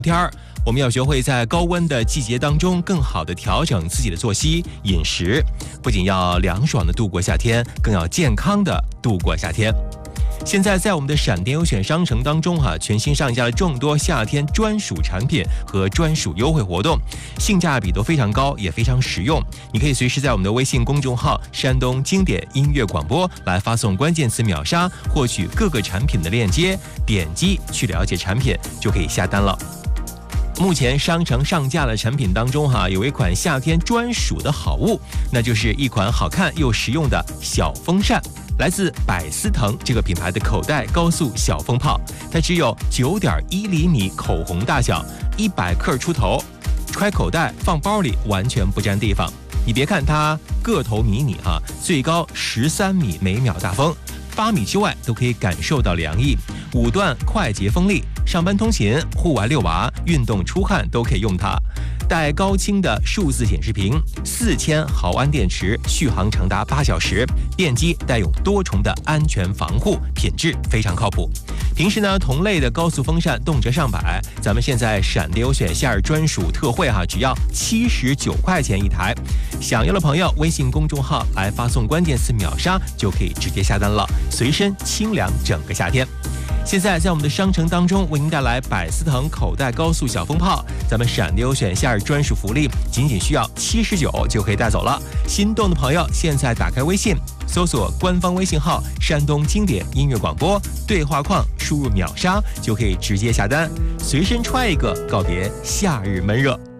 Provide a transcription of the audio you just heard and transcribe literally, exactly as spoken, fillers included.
天儿，我们要学会在高温的季节当中更好的调整自己的作息饮食，不仅要凉爽的度过夏天，更要健康的度过夏天。现在在我们的闪电优选商城当中哈、啊，全新上架了众多夏天专属产品和专属优惠活动，性价比都非常高，也非常实用。你可以随时在我们的微信公众号山东经典音乐广播来发送关键词秒杀，获取各个产品的链接，点击去了解产品就可以下单了。目前商城上架的产品当中哈、啊，有一款夏天专属的好物，那就是一款好看又实用的小风扇。来自百思腾这个品牌的口袋高速小风炮，它只有 九点一厘米口红大小，一百克出头，揣口袋放包里完全不占地方。你别看它个头迷你哈、啊，最高十三米每秒大风，八米之外都可以感受到凉意，五段快捷风力，上班通勤、户外遛娃、运动出汗都可以用它。带高清的数字显示屏，四千毫安电池，续航长达八小时，电机带有多重的安全防护，品质非常靠谱。平时呢，同类的高速风扇动辄上百，咱们现在闪电优选夏日专属特惠哈，只要七十九块钱一台。想要的朋友，微信公众号来发送关键词秒杀，就可以直接下单了，随身清凉整个夏天。现在在我们的商城当中为您带来百思腾口袋高速小风炮，咱们闪电优选夏日专属福利，仅仅需要七十九就可以带走了。心动的朋友，现在打开微信，搜索官方微信号山东经典音乐广播，对话框输入秒杀就可以直接下单，随身揣一个，告别夏日闷热。